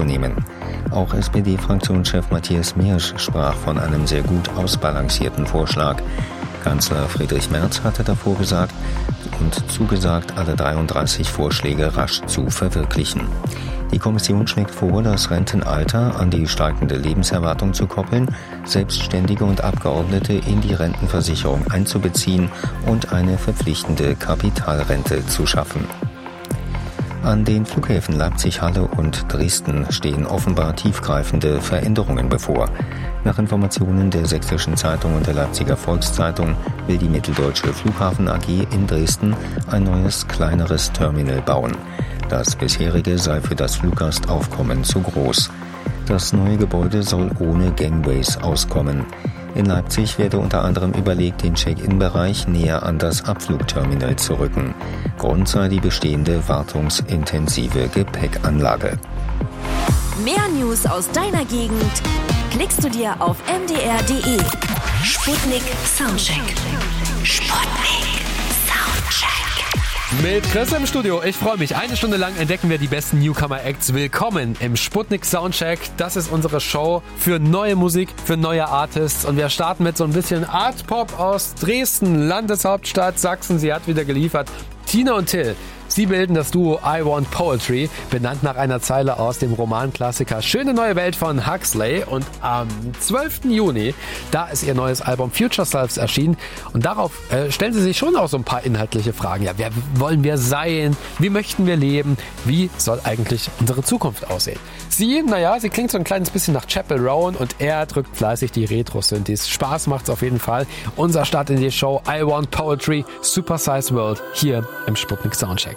vorzunehmen. Auch SPD-Fraktionschef Matthias Miersch sprach von einem sehr gut ausbalancierten Vorschlag. Kanzler Friedrich Merz hatte davor gesagt und zugesagt, alle 33 Vorschläge rasch zu verwirklichen. Die Kommission schlägt vor, das Rentenalter an die steigende Lebenserwartung zu koppeln, Selbstständige und Abgeordnete in die Rentenversicherung einzubeziehen und eine verpflichtende Kapitalrente zu schaffen. An den Flughäfen Leipzig-Halle und Dresden stehen offenbar tiefgreifende Veränderungen bevor. Nach Informationen der Sächsischen Zeitung und der Leipziger Volkszeitung will die Mitteldeutsche Flughafen AG in Dresden ein neues, kleineres Terminal bauen. Das bisherige sei für das Fluggastaufkommen zu groß. Das neue Gebäude soll ohne Gangways auskommen. In Leipzig werde unter anderem überlegt, den Check-in-Bereich näher an das Abflugterminal zu rücken. Grund sei die bestehende wartungsintensive Gepäckanlage. Mehr News aus deiner Gegend klickst du dir auf mdr.de. Sputnik Soundcheck. Sputnik Soundcheck. Mit Chris im Studio. Ich freue mich. Eine Stunde lang entdecken wir die besten Newcomer-Acts. Willkommen im Sputnik Soundcheck. Das ist unsere Show für neue Musik, für neue Artists. Und wir starten mit so ein bisschen Art-Pop aus Dresden, Landeshauptstadt Sachsen. Sie hat wieder geliefert. Tina und Till. Sie bilden das Duo I Want Poetry, benannt nach einer Zeile aus dem Romanklassiker Schöne neue Welt von Huxley. Und am 12. Juni, da ist ihr neues Album Future Selves erschienen. Und darauf stellen sie sich schon auch so ein paar inhaltliche Fragen. Ja, wer wollen wir sein? Wie möchten wir leben? Wie soll eigentlich unsere Zukunft aussehen? Sie klingt so ein kleines bisschen nach Chappell Roan und er drückt fleißig die Retro-Synthes. Spaß macht's auf jeden Fall. Unser Start in die Show I Want Poetry, Super Size World hier im Sputnik Soundcheck.